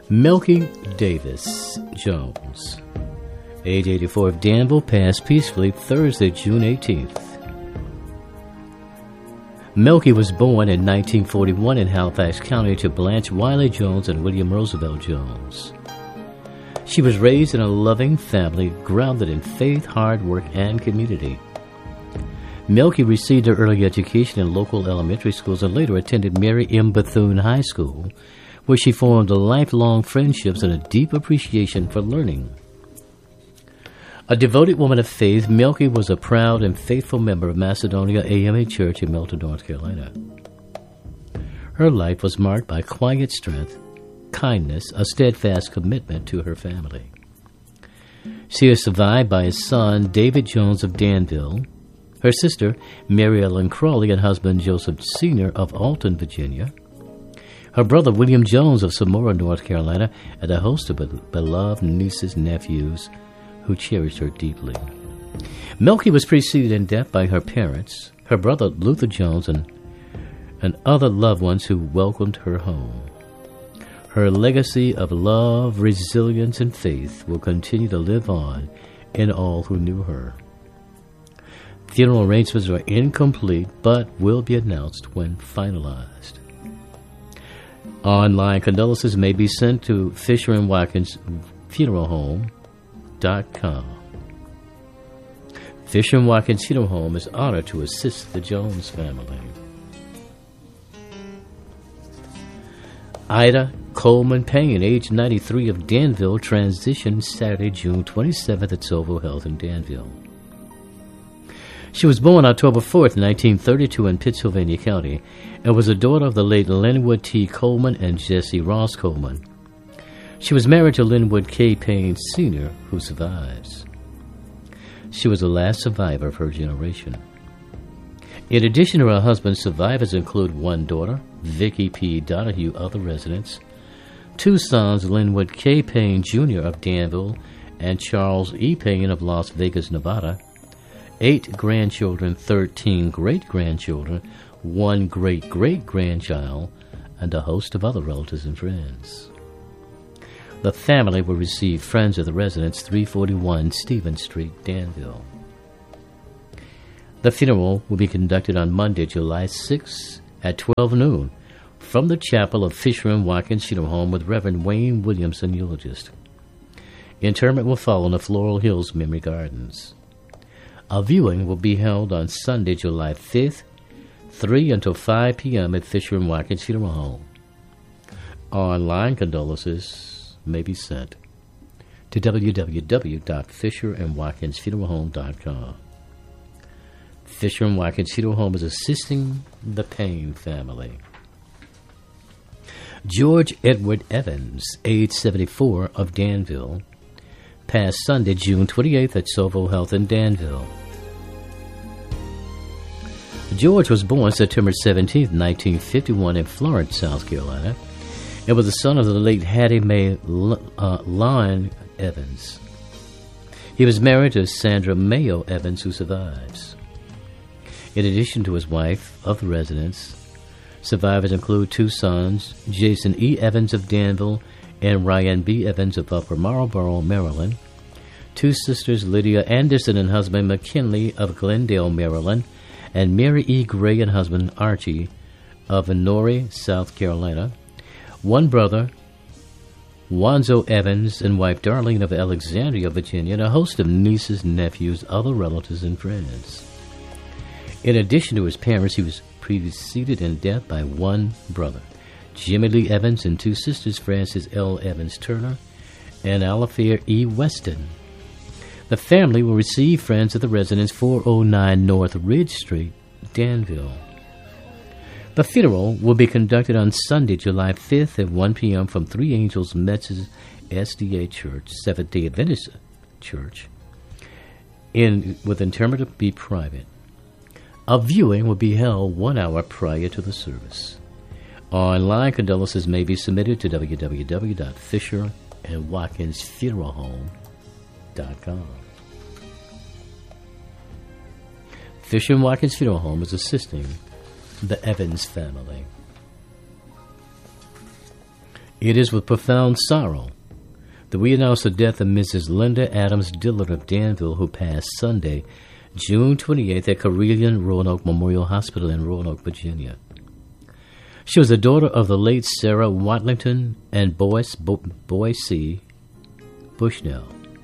Milky Davis Jones, age 84, of Danville, passed peacefully Thursday, June 18th. Milky was born in 1941 in Halifax County to Blanche Wiley Jones and William Roosevelt Jones. She was raised in a loving family grounded in faith, hard work, and community. Milky received her early education in local elementary schools and later attended Mary M. Bethune High School, where she formed lifelong friendships and a deep appreciation for learning. A devoted woman of faith, Milky was a proud and faithful member of Macedonia AME Church in Milton, North Carolina. Her life was marked by quiet strength, kindness, a steadfast commitment to her family. She is survived by his son, David Jones of Danville, her sister, Mary Ellen Crawley, and husband, Joseph Sr. of Alton, Virginia, her brother, William Jones of Samora, North Carolina, and a host of beloved nieces and nephews who cherished her deeply. Milky was preceded in death by her parents, her brother Luther Jones, and other loved ones who welcomed her home. Her legacy of love, resilience, and faith will continue to live on in all who knew her. Funeral arrangements are incomplete but will be announced when finalized. Online condolences may be sent to Fisher & Watkins Funeral Home.com. Fisher & Watkins Funeral Home is honored to assist the Jones family. Ida Coleman Payne, age 93, of Danville, transitioned Saturday, June 27th at Sovo Health in Danville. She was born October 4th, 1932 in Pittsylvania County and was a daughter of the late Linwood T. Coleman and Jessie Ross Coleman. She was married to Linwood K. Payne Sr., who survives. She was the last survivor of her generation. In addition to her husband, survivors include one daughter, Vicki P. Donahue, other residents, two sons, Linwood K. Payne Jr. of Danville and Charles E. Payne of Las Vegas, Nevada, 8 grandchildren, 13 great-grandchildren, 1 great-great-grandchild, and a host of other relatives and friends. The family will receive friends of the residents, 341 Stevens Street, Danville. The funeral will be conducted on Monday, July 6 at 12 noon from the chapel of Fisher & Watkins Funeral Home with Reverend Wayne Williamson, eulogist. Interment will follow in the Floral Hills Memory Gardens. A viewing will be held on Sunday, July 5th, 3 until 5 p.m. at Fisher & Watkins Funeral Home. Online condolences may be sent to www.fisherandwatkinsfuneralhome.com. Fisher & Watkins Funeral Home is assisting the Payne family. George Edward Evans, age 74, of Danville, passed Sunday, June 28th at Sovo Health in Danville. George was born September 17, 1951 in Florence, South Carolina, and was the son of the late Hattie Mae Lyon Evans. He was married to Sandra Mayo Evans, who survives. In addition to his wife of the residence, survivors include 2 sons, Jason E. Evans of Danville and Ryan B. Evans of Upper Marlboro, Maryland, 2 sisters, Lydia Anderson and husband McKinley of Glendale, Maryland, and Mary E. Gray and husband Archie of Honore, South Carolina, 1 brother, Wanzo Evans, and wife Darlene of Alexandria, Virginia, and a host of nieces, nephews, other relatives, and friends. In addition to his parents, he was preceded in death by 1 brother, Jimmy Lee Evans, and 2 sisters, Frances L. Evans Turner and Alafia E. Weston. The family will receive friends at the residence, 409 North Ridge Street, Danville. The funeral will be conducted on Sunday, July 5th at 1 p.m. from Three Angels Methodist SDA Church, Seventh-day Adventist Church, with interment to be private. A viewing will be held 1 hour prior to the service. Online condolences may be submitted to www.fisherandwatkinsfuneralhome.com. Fisher & Watkins Funeral Home is assisting the Evans family. It is with profound sorrow that we announce the death of Mrs. Linda Adams Dillard of Danville, who passed Sunday, June 28th at Carilion Roanoke Memorial Hospital in Roanoke, Virginia. She was the daughter of the late Sarah Watlington and Boyce Bushnell,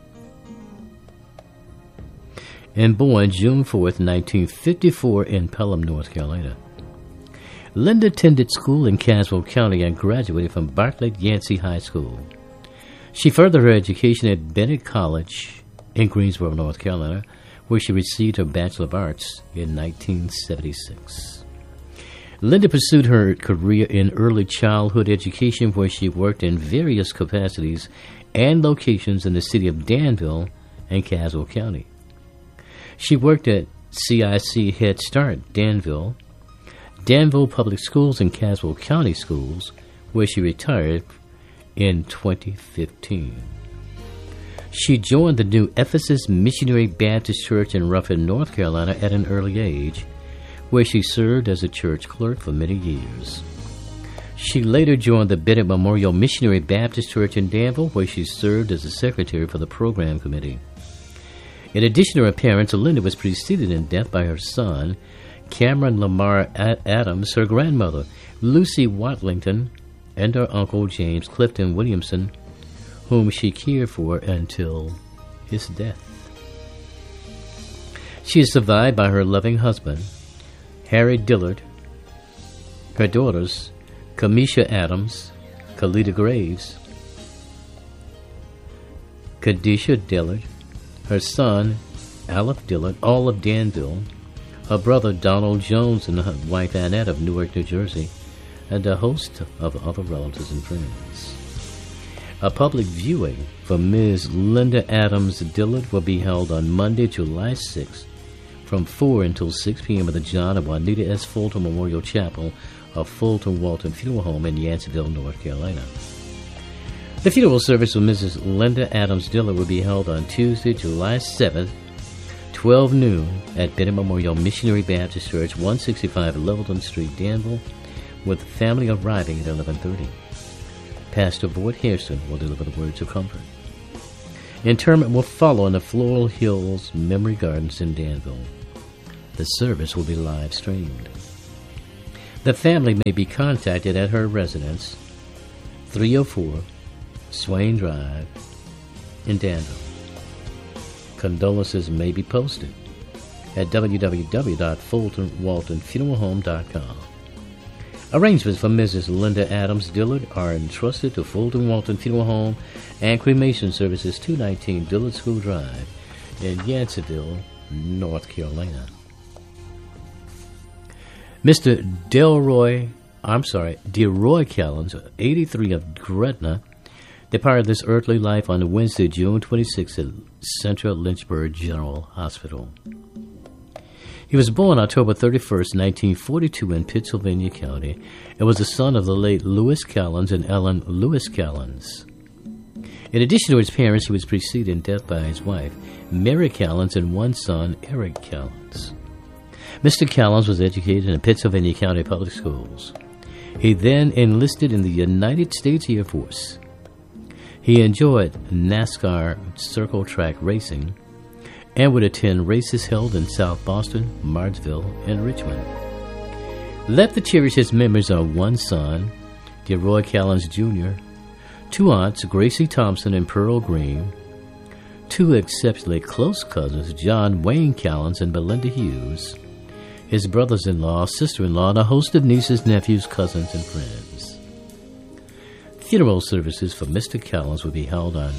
and born June 4th, 1954 in Pelham, North Carolina. Linda attended school in Caswell County and graduated from Bartlett Yancey High School. She furthered her education at Bennett College in Greensboro, North Carolina, where she received her Bachelor of Arts in 1976. Linda pursued her career in early childhood education, where she worked in various capacities and locations in the city of Danville and Caswell County. She worked at CIC Head Start, Danville Public Schools, and Caswell County Schools, where she retired in 2015. She joined the New Ephesus Missionary Baptist Church in Ruffin, North Carolina at an early age, where she served as a church clerk for many years. She later joined the Bennett Memorial Missionary Baptist Church in Danville, where she served as a secretary for the program committee. In addition to her parents, Linda was preceded in death by her son, Cameron Lamar Adams, her grandmother, Lucy Watlington, and her uncle, James Clifton Williamson, whom she cared for until his death. She is survived by her loving husband, Harry Dillard, her daughters, Kamisha Adams, Kalita Graves, Kadisha Dillard, her son, Aleph Dillard, all of Danville, her brother, Donald Jones, and her wife, Annette, of Newark, New Jersey, and a host of other relatives and friends. A public viewing for Ms. Linda Adams Dillard will be held on Monday, July 6th, from 4 until 6 p.m. at the John and Juanita S. Fulton Memorial Chapel of Fulton Walton Funeral Home in Yanceyville, North Carolina. The funeral service for Mrs. Linda Adams Dillard will be held on Tuesday, July 7th, 12 noon, at Bennett Memorial Missionary Baptist Church, 165 Levelton Street, Danville, with the family arriving at 11:30. Pastor Boyd Hairston will deliver the words of comfort. Interment will follow in the Floral Hills Memory Gardens in Danville. The service will be live streamed. The family may be contacted at her residence, 304 Swain Drive in Danville. Condolences may be posted at www.fultonwaltonfuneralhome.com. Arrangements for Mrs. Linda Adams Dillard are entrusted to Fulton Walton Funeral Home and Cremation Services, 219 Dillard School Drive in Yanceyville, North Carolina. Mr. DeRoy Callens, 83 of Gretna, departed this earthly life on Wednesday, June 26 at Central Lynchburg General Hospital. He was born October 31st, 1942 in Pittsylvania County and was the son of the late Lewis Callens and Ellen Lewis Callens. In addition to his parents, he was preceded in death by his wife, Mary Callens, and one son, Eric Callens. Mr. Callens was educated in the Pittsylvania County Public Schools. He then enlisted in the United States Air Force. He enjoyed NASCAR circle track racing and would attend races held in South Boston, Martinsville, and Richmond. Left to cherish his memories are one son, DeRoy Callens Jr., two aunts, Gracie Thompson and Pearl Green, two exceptionally close cousins, John Wayne Callens and Belinda Hughes, his brothers-in-law, sister-in-law, and a host of nieces, nephews, cousins, and friends. Funeral services for Mr. Callens will be held on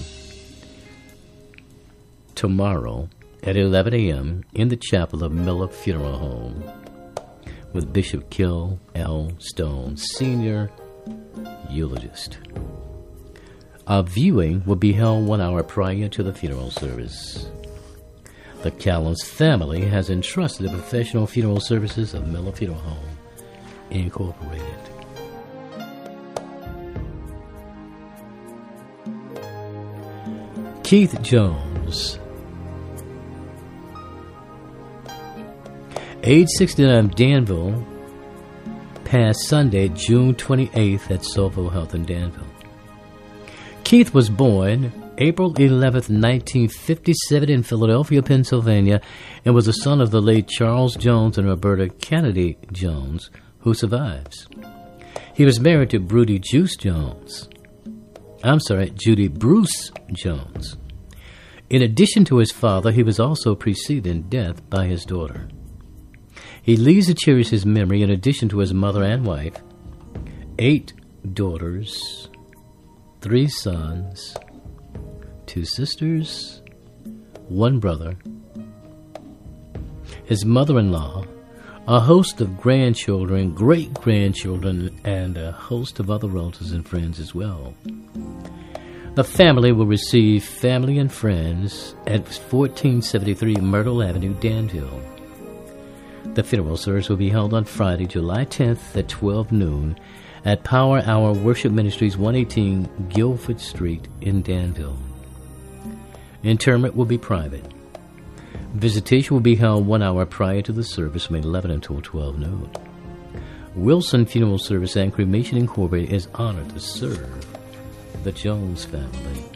tomorrow at 11 a.m. in the chapel of Miller Funeral Home with Bishop Kill L. Stone, Senior Eulogist. A viewing will be held 1 hour prior to the funeral service. The Callens family has entrusted the professional funeral services of Miller Funeral Home, Incorporated. Keith Jones, age 69 of Danville, passed Sunday, June 28th at Solvo Health in Danville. Keith was born April 11th, 1957 in Philadelphia, Pennsylvania, and was the son of the late Charles Jones and Roberta Kennedy Jones, who survives. He was married to Judy Bruce Jones. In addition to his father, he was also preceded in death by his daughter. He leaves to cherish his memory in addition to his mother and wife, 8 daughters, 3 sons, 2 sisters, 1 brother, his mother-in-law, a host of grandchildren, great-grandchildren, and a host of other relatives and friends as well. The family will receive family and friends at 1473 Myrtle Avenue, Danville. The funeral service will be held on Friday, July 10th at 12 noon at Power Hour Worship Ministries, 118 Guilford Street in Danville. Interment will be private. Visitation will be held 1 hour prior to the service from 11 until 12 noon. Wilson Funeral Service and Cremation Incorporated is honored to serve the Jones family.